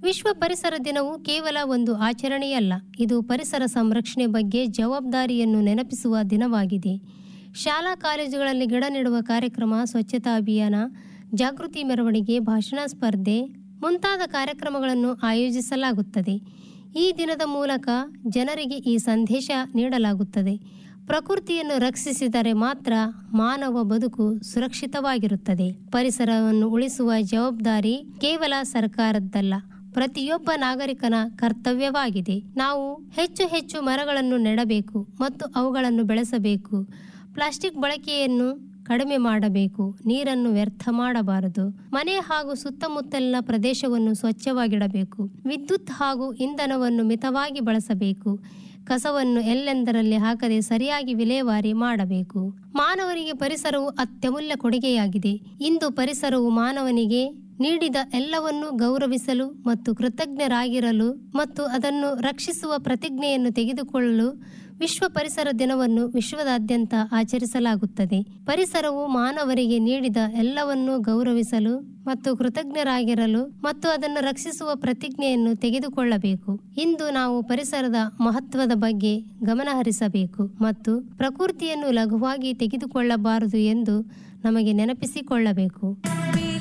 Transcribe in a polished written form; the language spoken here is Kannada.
ವಿಶ್ವ ಪರಿಸರ ದಿನವು ಕೇವಲ ಒಂದು ಆಚರಣೆಯಲ್ಲ, ಇದು ಪರಿಸರ ಸಂರಕ್ಷಣೆ ಬಗ್ಗೆ ಜವಾಬ್ದಾರಿಯನ್ನು ನೆನಪಿಸುವ ದಿನವಾಗಿದೆ. ಶಾಲಾ ಕಾಲೇಜುಗಳಲ್ಲಿ ಗಿಡ ನೆಡುವ ಕಾರ್ಯಕ್ರಮ, ಸ್ವಚ್ಛತಾ ಅಭಿಯಾನ, ಜಾಗೃತಿ ಮೆರವಣಿಗೆ, ಭಾಷಣ ಸ್ಪರ್ಧೆ ಮುಂತಾದ ಕಾರ್ಯಕ್ರಮಗಳನ್ನು ಆಯೋಜಿಸಲಾಗುತ್ತದೆ. ಈ ದಿನದ ಮೂಲಕ ಜನರಿಗೆ ಈ ಸಂದೇಶ ನೀಡಲಾಗುತ್ತದೆ: ಪ್ರಕೃತಿಯನ್ನು ರಕ್ಷಿಸಿದರೆ ಮಾತ್ರ ಮಾನವ ಬದುಕು ಸುರಕ್ಷಿತವಾಗಿರುತ್ತದೆ. ಪರಿಸರವನ್ನು ಉಳಿಸುವ ಜವಾಬ್ದಾರಿ ಕೇವಲ ಸರ್ಕಾರದ್ದಲ್ಲ, ಪ್ರತಿಯೊಬ್ಬ ನಾಗರಿಕನ ಕರ್ತವ್ಯವಾಗಿದೆ. ನಾವು ಹೆಚ್ಚು ಮರಗಳನ್ನು ನೆಡಬೇಕು ಮತ್ತು ಅವುಗಳನ್ನು ಬೆಳೆಸಬೇಕು. ಪ್ಲಾಸ್ಟಿಕ್ ಬಳಕೆಯನ್ನು ಕಡಿಮೆ ಮಾಡಬೇಕು. ನೀರನ್ನು ವ್ಯರ್ಥ ಮಾಡಬಾರದು. ಮನೆ ಹಾಗೂ ಸುತ್ತಮುತ್ತಲಿನ ಪ್ರದೇಶವನ್ನು ಸ್ವಚ್ಛವಾಗಿಡಬೇಕು. ವಿದ್ಯುತ್ ಹಾಗೂ ಇಂಧನವನ್ನು ಮಿತವಾಗಿ ಬಳಸಬೇಕು. ಕಸವನ್ನು ಎಲ್ಲೆಂದರಲ್ಲಿ ಹಾಕದೆ ಸರಿಯಾಗಿ ವಿಲೇವಾರಿ ಮಾಡಬೇಕು. ಮಾನವನಿಗೆ ಪರಿಸರವು ಅತ್ಯಮೂಲ್ಯ ಕೊಡುಗೆಯಾಗಿದೆ. ಇಂದು ಪರಿಸರವು ಮಾನವನಿಗೆ ನೀಡಿದ ಎಲ್ಲವನ್ನೂ ಗೌರವಿಸಲು ಮತ್ತು ಕೃತಜ್ಞರಾಗಿರಲು ಮತ್ತು ಅದನ್ನು ರಕ್ಷಿಸುವ ಪ್ರತಿಜ್ಞೆಯನ್ನು ತೆಗೆದುಕೊಳ್ಳಲು ವಿಶ್ವ ಪರಿಸರ ದಿನವನ್ನು ವಿಶ್ವದಾದ್ಯಂತ ಆಚರಿಸಲಾಗುತ್ತದೆ. ಪರಿಸರವು ಮಾನವರಿಗೆ ನೀಡಿದ ಎಲ್ಲವನ್ನೂ ಗೌರವಿಸಲು ಮತ್ತು ಕೃತಜ್ಞರಾಗಿರಲು ಮತ್ತು ಅದನ್ನು ರಕ್ಷಿಸುವ ಪ್ರತಿಜ್ಞೆಯನ್ನು ತೆಗೆದುಕೊಳ್ಳಬೇಕು. ಇಂದು ನಾವು ಪರಿಸರದ ಮಹತ್ವದ ಬಗ್ಗೆ ಗಮನಹರಿಸಬೇಕು ಮತ್ತು ಪ್ರಕೃತಿಯನ್ನು ಲಘುವಾಗಿ ತೆಗೆದುಕೊಳ್ಳಬಾರದು ಎಂದು ನಮಗೆ ನೆನಪಿಸಿಕೊಳ್ಳಬೇಕು.